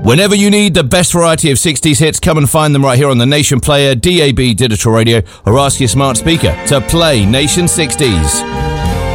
Whenever you need the best variety of 60s hits, come and find them right here on the Nation Player, DAB Digital Radio, or ask your smart speaker to play Nation 60s.